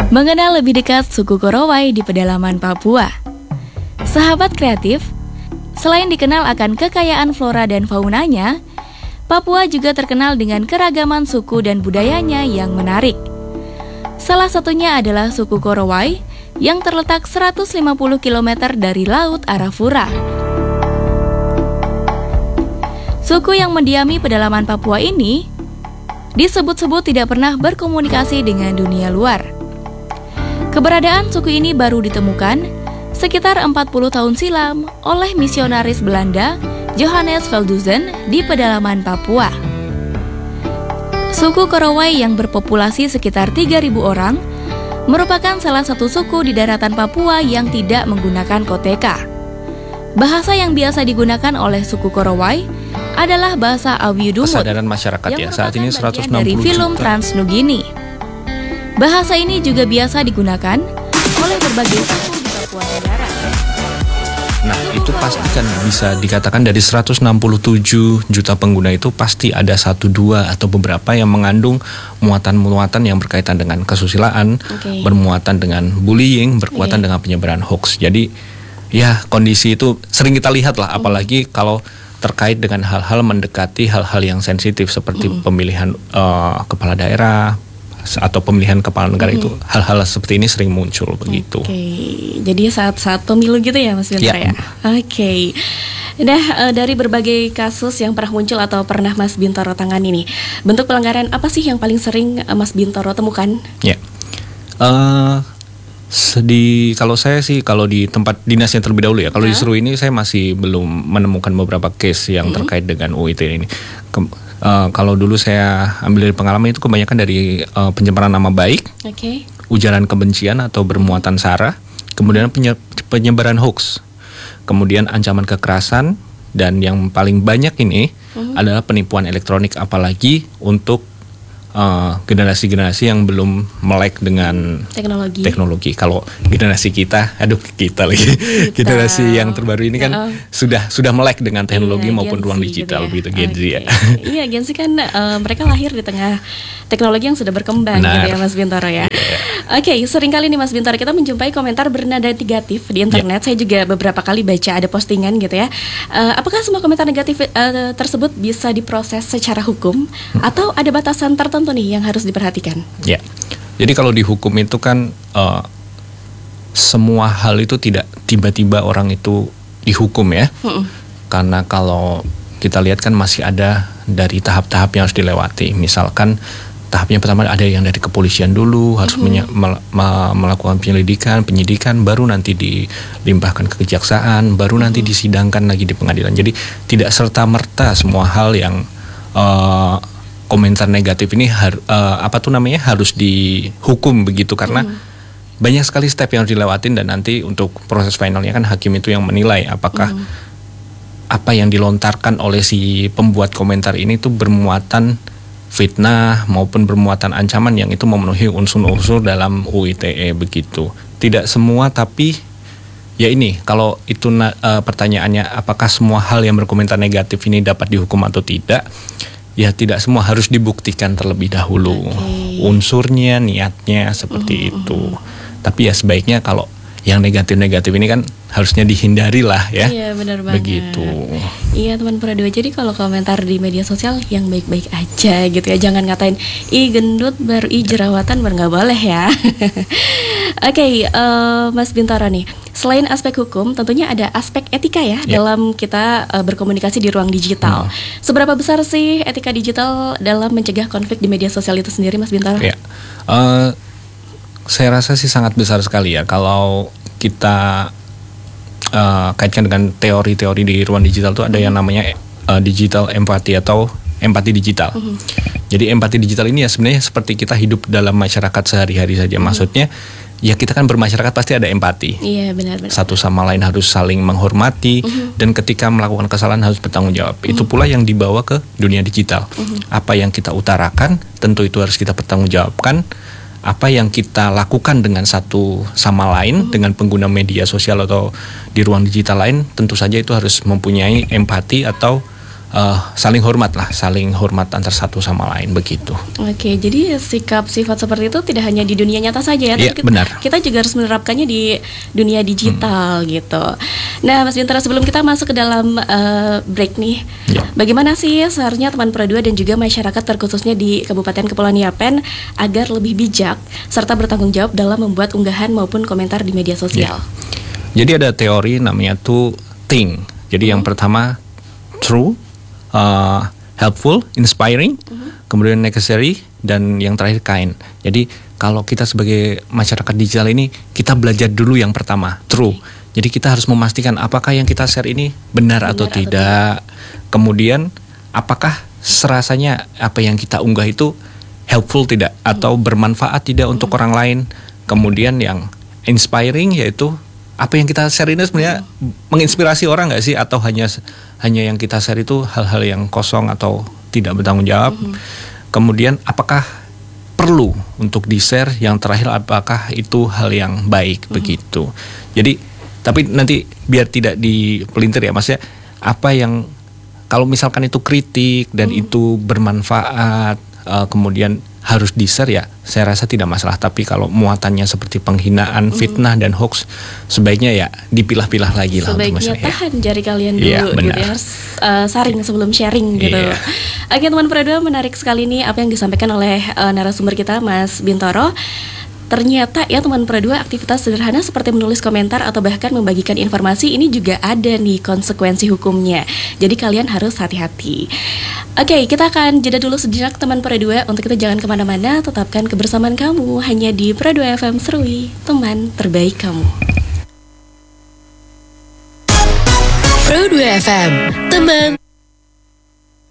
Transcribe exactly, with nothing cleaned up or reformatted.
Mengenal lebih dekat suku Korowai di pedalaman Papua. Sahabat kreatif, selain dikenal akan kekayaan flora dan faunanya, Papua juga terkenal dengan keragaman suku dan budayanya yang menarik. Salah satunya adalah suku Korowai yang terletak seratus lima puluh kilometer dari Laut Arafura. Suku yang mendiami pedalaman Papua ini disebut-sebut tidak pernah berkomunikasi dengan dunia luar. Keberadaan suku ini baru ditemukan sekitar empat puluh tahun silam oleh misionaris Belanda Johannes Velduzen di pedalaman Papua. Suku Korowai yang berpopulasi sekitar tiga ribu orang merupakan salah satu suku di daratan Papua yang tidak menggunakan koteka. Bahasa yang biasa digunakan oleh suku Korowai adalah bahasa Awiudumut. Kesadaran masyarakat ya saat ini seratus enam puluh dari film juta. Transnugini. Bahasa ini juga biasa digunakan oleh berbagai suku di Papua Negara. Nah, itu pasti kan bisa dikatakan dari seratus enam puluh tujuh juta pengguna itu pasti ada satu dua atau beberapa yang mengandung muatan-muatan yang berkaitan dengan kesusilaan, Okay. bermuatan dengan bullying, berkaitan Yeah. dengan penyebaran hoax. Jadi ya kondisi itu sering kita lihat lah, apalagi mm. kalau terkait dengan hal-hal mendekati hal-hal yang sensitif seperti mm. pemilihan uh, kepala daerah atau pemilihan kepala negara, mm-hmm. itu hal-hal seperti ini sering muncul begitu. Oke, okay. Jadi saat-saat pemilu gitu ya Mas Bintaro ya? Ya. Oke, okay. Nah uh, dari berbagai kasus yang pernah muncul atau pernah Mas Bintaro tangani nih, bentuk pelanggaran apa sih yang paling sering uh, Mas Bintaro temukan? Ya, uh, Di kalau saya sih kalau di tempat dinasnya terlebih dahulu ya. Kalau huh? di Seru ini saya masih belum menemukan beberapa case yang hmm. terkait dengan U I T E ini. Ke, uh, kalau dulu saya ambil dari pengalaman itu kebanyakan dari uh, pencemaran nama baik, okay. ujaran kebencian atau bermuatan sara, kemudian penye, penyebaran hoax, kemudian ancaman kekerasan, dan yang paling banyak ini hmm. adalah penipuan elektronik, apalagi untuk Uh, generasi-generasi yang belum melek dengan teknologi. teknologi. Kalau generasi kita, aduh kita lagi, kita. generasi yang terbaru ini kan uh, sudah sudah melek dengan teknologi, iya, maupun ruang digital, gitu ya. Gitu Gen Z ya. Iya, Gen Z kan uh, mereka lahir di tengah teknologi yang sudah berkembang, Benar. gitu ya Mas Bintaro ya. Yeah. Oke, okay, sering kali nih Mas Bintaro kita menjumpai komentar bernada negatif di internet. Yeah. Saya juga beberapa kali baca ada postingan gitu ya. Uh, apakah semua komentar negatif uh, tersebut bisa diproses secara hukum hmm. atau ada batasan tertentu nih yang harus diperhatikan? Ya, jadi kalau di hukum itu kan uh, semua hal itu tidak tiba-tiba orang itu dihukum ya. Hmm. Karena kalau kita lihat kan masih ada dari tahap-tahap yang harus dilewati. Misalkan tahapnya pertama ada yang dari kepolisian dulu harus mm-hmm. menye- mel- me- melakukan penyelidikan, penyidikan, baru nanti dilimpahkan ke kejaksaan, baru mm-hmm. nanti disidangkan lagi di pengadilan. Jadi tidak serta-merta semua hal yang uh, komentar negatif ini har- uh, apa tuh namanya harus dihukum begitu, karena mm-hmm. banyak sekali step yang harus dilewatin, dan nanti untuk proses finalnya kan hakim itu yang menilai apakah mm-hmm. apa yang dilontarkan oleh si pembuat komentar ini tuh bermuatan fitnah maupun bermuatan ancaman yang itu memenuhi unsur-unsur dalam U I T E begitu. Tidak semua, tapi ya ini kalau itu uh, pertanyaannya apakah semua hal yang berkomentar negatif ini dapat dihukum atau tidak? Ya tidak semua, harus dibuktikan terlebih dahulu. Okay. Unsurnya, niatnya seperti mm-hmm. itu. Tapi ya sebaiknya kalau yang negatif-negatif ini kan harusnya dihindari lah ya. Iya, benar banget. Begitu. Iya teman Pura Dua, jadi kalau komentar di media sosial yang baik-baik aja gitu ya, jangan ngatain ih gendut baru ih jerawatan baru, nggak boleh ya. Oke, okay, uh, Mas Bintaro nih, selain aspek hukum tentunya ada aspek etika ya, ya. dalam kita uh, berkomunikasi di ruang digital. Hmm. Seberapa besar sih etika digital dalam mencegah konflik di media sosial itu sendiri, Mas Bintaro? Ya. Uh, Saya rasa sih sangat besar sekali ya kalau kita uh, kaitkan dengan teori-teori di ruang digital itu ada mm-hmm. yang namanya uh, digital empati atau empati digital. Mm-hmm. Jadi empati digital ini ya sebenarnya seperti kita hidup dalam masyarakat sehari-hari saja. Mm-hmm. Maksudnya ya kita kan bermasyarakat pasti ada empati. Iya, benar-benar. Satu sama lain harus saling menghormati, mm-hmm. dan ketika melakukan kesalahan harus bertanggung jawab. Mm-hmm. Itu pula yang dibawa ke dunia digital. Mm-hmm. Apa yang kita utarakan tentu itu harus kita pertanggungjawabkan. Apa yang kita lakukan dengan satu sama lain, mm-hmm. dengan pengguna media sosial atau di ruang digital lain, tentu saja itu harus mempunyai empati atau uh, saling hormat lah, saling hormat antar satu sama lain begitu. Oke, jadi sikap sifat seperti itu tidak hanya di dunia nyata saja ya, Iya, tapi benar. kita juga harus menerapkannya di dunia digital hmm. gitu. Nah, Mas Bintoro, sebelum kita masuk ke dalam uh, break nih, ya. Bagaimana sih seharusnya teman Pro dua dan juga masyarakat terkhususnya di Kabupaten Kepulauan Yapen agar lebih bijak serta bertanggung jawab dalam membuat unggahan maupun komentar di media sosial? Ya. Jadi ada teori namanya tuh think. Jadi hmm. yang pertama true, Uh, helpful, inspiring, uh-huh. kemudian necessary, dan yang terakhir kind. Jadi kalau kita sebagai masyarakat digital ini, kita belajar dulu yang pertama, true. Jadi kita harus memastikan apakah yang kita share ini benar, benar atau, atau tidak. tidak. Kemudian apakah serasanya apa yang kita unggah itu helpful tidak, uh-huh. atau bermanfaat tidak uh-huh. untuk orang lain. Kemudian yang inspiring yaitu apa yang kita share ini sebenarnya hmm. menginspirasi orang nggak sih, atau hanya hanya yang kita share itu hal-hal yang kosong atau tidak bertanggung jawab. Hmm. Kemudian apakah perlu untuk di-share, yang terakhir apakah itu hal yang baik hmm. begitu. Jadi tapi nanti biar tidak dipelintir ya Mas ya, apa yang kalau misalkan itu kritik dan hmm. itu bermanfaat uh, kemudian harus di-share ya, saya rasa tidak masalah. Tapi kalau muatannya seperti penghinaan, mm. fitnah dan hoax, sebaiknya ya dipilah-pilah lagi lah. Sebaiknya untuk tahan ya. Jari kalian dulu, ya, gitu ya. Harus uh, saring sebelum sharing gitu. Yeah. Oke teman Pro dua, menarik sekali nih apa yang disampaikan oleh uh, narasumber kita Mas Bintoro. Ternyata ya teman Pro dua, aktivitas sederhana seperti menulis komentar atau bahkan membagikan informasi ini juga ada nih konsekuensi hukumnya. Jadi kalian harus hati-hati. Oke, kita akan jeda dulu sejenak teman Pro dua. Untuk itu jangan kemana-mana, tetapkan kebersamaan kamu hanya di Pro dua F M Serui, teman terbaik kamu. Pro dua F M, teman